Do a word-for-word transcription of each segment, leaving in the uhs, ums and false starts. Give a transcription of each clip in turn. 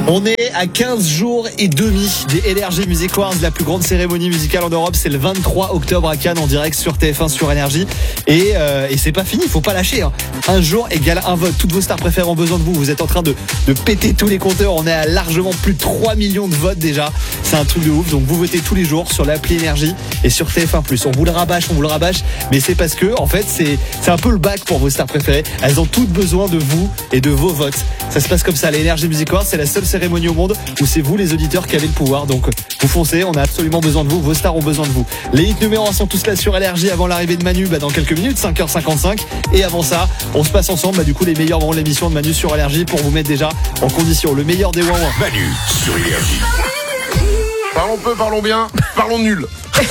On est à quinze jours et demi des L R G Music Awards, la plus grande cérémonie musicale en Europe. C'est le vingt-trois octobre à Cannes en direct sur T F un sur Énergie. Et, euh, et c'est pas fini, il faut pas lâcher. Hein. Un jour égale un vote. Toutes vos stars préférées ont besoin de vous. Vous êtes en train de, de péter tous les compteurs. On est à largement plus de trois millions de votes déjà. C'est un truc de ouf. Donc vous votez tous les jours sur l'appli Énergie et sur T F un plus. On vous le rabâche, on vous le rabâche. Mais c'est parce que, en fait, c'est, c'est un peu le bac pour vos stars préférées. Elles ont toutes besoin de vous et de vos votes. Ça se passe comme ça. Les L R G Music Awards, c'est la seule cérémonie au monde où c'est vous les auditeurs qui avez le pouvoir. Donc vous foncez, on a absolument besoin de vous, vos stars ont besoin de vous. Les hits numéro un sont tous là sur L R J avant l'arrivée de Manu bah, dans quelques minutes, cinq heures cinquante-cinq. Et avant ça, on se passe ensemble bah, du coup les meilleurs moments de l'émission de Manu sur L R J pour vous mettre déjà en condition. Le meilleur des ouin-ouin. Manu sur Énergie. Parlons peu, parlons bien, parlons nul.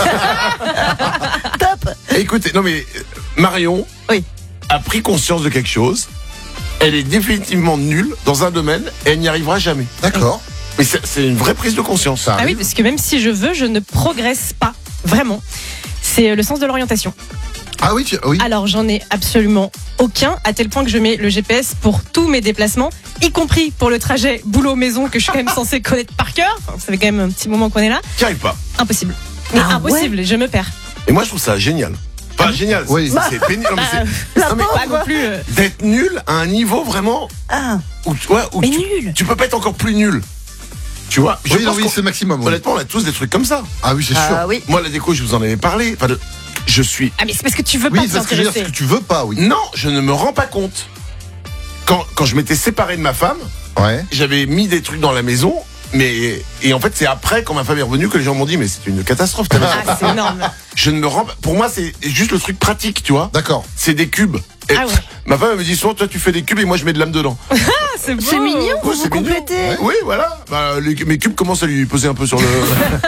Top. Écoutez, non mais Marion oui. a pris conscience de quelque chose. Elle est définitivement nulle dans un domaine et elle n'y arrivera jamais. D'accord. Mais c'est, c'est une vraie prise de conscience. Ça ah oui, parce que même si je veux, je ne progresse pas. Vraiment. C'est le sens de l'orientation. Ah oui, tu, oui. Alors j'en ai absolument aucun, à tel point que je mets le G P S pour tous mes déplacements, y compris pour le trajet boulot-maison que je suis quand même censée connaître par cœur. Enfin, ça fait quand même un petit moment qu'on est là. T'y arrives pas. Impossible. Mais Ah impossible, ouais. Je me perds. Et moi je trouve ça génial. Pas génial, oui. c'est, c'est pénible. Non, mais c'est, La non, mais Pas non plus. euh, d'être nul à un niveau vraiment Ah. où, tu vois, où Mais tu, nul. tu peux pas être encore plus nul. Tu vois, je Oui, non, pense oui, qu'on- c'est le maximum. oui. honnêtement, on a tous des trucs comme ça. Ah oui, c'est sûr. Ah oui. Moi, la déco, je vous en avais parlé. Enfin, de- je suis. Ah mais c'est parce que tu veux Oui, pas c'est ce que je veux dire, t'intéresser. c'est que tu veux pas, oui. Non, je ne me rends pas compte. Quand, quand je m'étais séparé de ma femme, Ouais. j'avais mis des trucs dans la maison. Mais et en fait, c'est après, quand ma femme est revenue, que les gens m'ont dit, mais c'est une catastrophe. ta maison. Ah c'est énorme. Je ne me rends pas. Pour moi, c'est juste le truc pratique, tu vois. D'accord. C'est des cubes. Et Ah ouais. ma femme elle me dit souvent, toi, tu fais des cubes et moi, je mets de l'âme dedans. Ah, c'est beau. C'est mignon, vous Ouais, vous c'est mignon. complétez. Oui, voilà. Bah, les- mes cubes commencent à lui poser un peu sur le.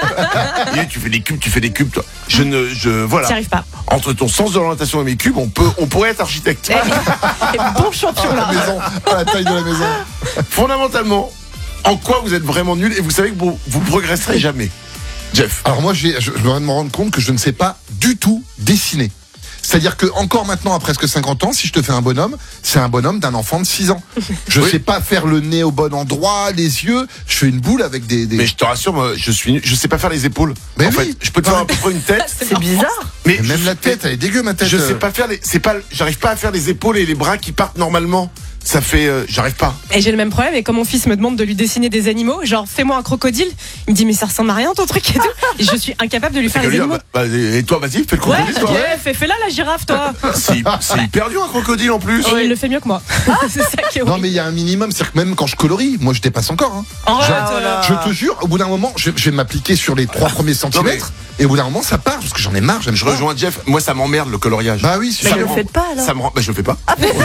Et tu fais des cubes, tu fais des cubes, toi. Je ne, je, voilà. T'y arrives pas. Entre ton sens de l'orientation et mes cubes, on peut, on pourrait être architecte. Et bon champion La là. maison, à la taille de la maison. Fondamentalement, en quoi vous êtes vraiment nul et vous savez que vous, vous progresserez jamais. Jeff. Alors moi, j'ai, je, je dois me rendre compte que je ne sais pas du tout dessiner. C'est-à-dire que encore maintenant, à presque cinquante ans, si je te fais un bonhomme, c'est un bonhomme d'un enfant de six ans. Je Oui. sais pas faire le nez au bon endroit, les yeux. Je fais une boule avec des. des... Mais je te rassure, moi, je suis, nul. Je sais pas faire les épaules. Mais en oui. fait, je peux te faire à peu près une tête, C'est bizarre. mais Et même je- la tête, elle est dégueu, ma tête. Je euh. sais pas faire les, c'est pas, j'arrive pas à faire les épaules et les bras qui partent normalement. Ça fait, euh, j'arrive pas. Et j'ai le même problème, et quand mon fils me demande de lui dessiner des animaux, genre fais-moi un crocodile, il me dit mais ça ressemble à rien ton truc et tout. Et je suis incapable de lui faire Que les lui, animaux. bah, bah, et toi, vas-y, fais le Ouais, crocodile, toi. ouais, fais, fais là la girafe toi. C'est, c'est hyper dur un crocodile en plus. Et il le fait mieux que moi. C'est ça qui est Non horrible. mais il y a un minimum, c'est-à-dire que même quand je colorie, moi je dépasse encore. Hein. Arrête, Je- euh, Je te jure, au bout d'un moment, je, je vais m'appliquer sur les trois premiers centimètres, et au bout d'un moment, ça part parce que j'en ai marre. J'aime Je pas. rejoins Jeff. Moi, ça m'emmerde le coloriage. Bah oui, c'est Mais Ça sûr. le me rend- faites pas alors. Ça me rend, bah je le fais pas.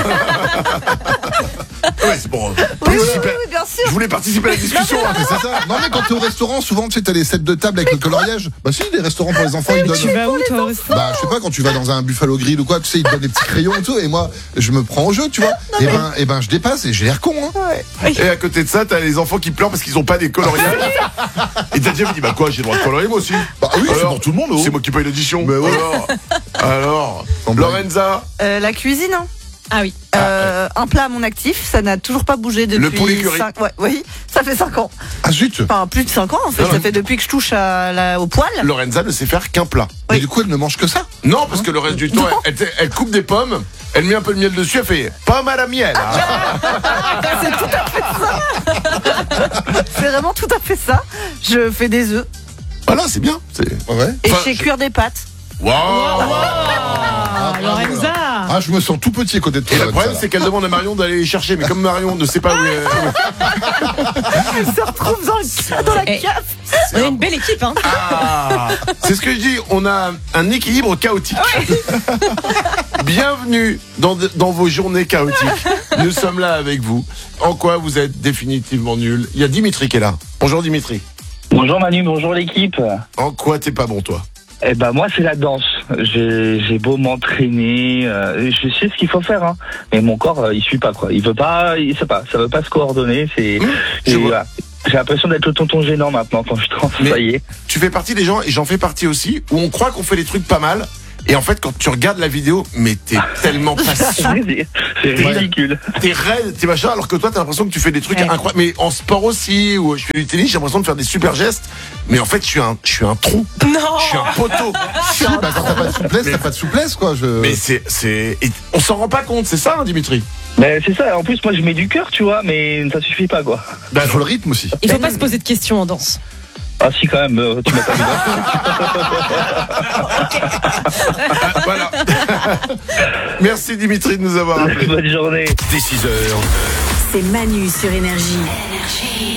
Ouais, c'est bon. Oui, oui, oui, Participer- oui, bien sûr. Je voulais participer à la discussion. hein. Mais c'est ça. Non mais quand t'es au restaurant, souvent tu sais t'as les sets de table avec le coloriage. Bah si, les restaurants pour les enfants ils Tu donnent. vas où toi au restaurant? Bah je sais pas, quand tu vas dans un Buffalo Grill ou quoi, tu sais ils te donnent des petits crayons et tout, et moi je me prends au jeu, tu vois. Et ben et ben je dépasse et j'ai l'air con. Hein. Et à côté de ça, t'as les enfants qui pleurent parce qu'ils ont pas des coloriages. Et t'as Jeff qui dit, bah quoi, j'ai le droit de colorier moi aussi. Bah oui, c'est Alors, pour tout le monde. oh. C'est moi qui paye l'addition. Mais ouais. Alors, alors, Bon, bah, Lorenza, Euh, la cuisine, hein. Ah oui. Euh, un plat à mon actif, ça n'a toujours pas bougé depuis. Le poulet curry. cinq Ouais, oui, ça fait cinq ans. Ah zut. Enfin, plus de cinq ans en fait. Non, Ça non. fait depuis que je touche à la, au poil. Lorenza ne sait faire qu'un plat. Mais du coup elle ne mange que ça. Non, parce que le reste du temps, elle, elle- elle coupe des pommes, elle met un peu de miel dessus, elle fait pomme à la miel. hein. C'est tout à fait ça. C'est vraiment tout à fait ça. Je fais des œufs Voilà, c'est bien. C'est... Ouais. et Enfin, je sais je- cuire des pâtes. Waouh. Ah, Lorenza. Ah je me sens tout petit à côté de toi. Et le Lorenza, problème, là. c'est qu'elle demande à Marion d'aller les chercher, mais comme Marion ne sait pas où elle Elle se retrouve dans, le, dans la Eh. cave. On a une belle équipe hein. Ah, c'est ce que je dis, on a un équilibre chaotique. Bienvenue dans, de- dans vos journées chaotiques. Nous sommes là avec vous. En quoi vous êtes définitivement nul? Il y a Dimitri qui est là. Bonjour Dimitri. Bonjour Manu, bonjour l'équipe. En quoi t'es pas bon toi? Eh ben moi c'est la danse. J'ai j'ai beau m'entraîner, euh, je sais ce qu'il faut faire, hein. Mais mon corps euh, il suit pas quoi. Il veut pas, il sait pas, ça veut pas se coordonner. C'est, Mmh, je et vois. voilà. J'ai l'impression d'être le tonton gênant maintenant quand je danse. Mais- Ça y est. Tu fais partie des gens, et j'en fais partie aussi, où on croit qu'on fait les trucs pas mal, Et en fait, quand tu regardes la vidéo, mais t'es tellement pas souple, C'est c'est ridicule. t'es raide, t'es machin, alors que toi, t'as l'impression que tu fais des trucs Ouais. incroyables. Mais en sport aussi, où je fais du tennis, j'ai l'impression de faire des super gestes. Mais en fait, je suis un, je suis un trou. Non. Je suis un poteau. Si, bah, quand t'as pas de souplesse, t'as pas de souplesse, quoi. Je... Mais c'est, c'est, et on s'en rend pas compte, c'est ça, hein, Dimitri? Mais c'est ça, en plus moi je mets du cœur, tu vois, mais ça suffit pas quoi. Bah, il faut le rythme aussi. Il faut pas se poser de questions en danse. Ah si quand même, euh, tu m'as pas dit Ah, voilà. Merci Dimitri de nous avoir appelés. Bonne journée. Dès six heures. C'est Manu sur Énergie.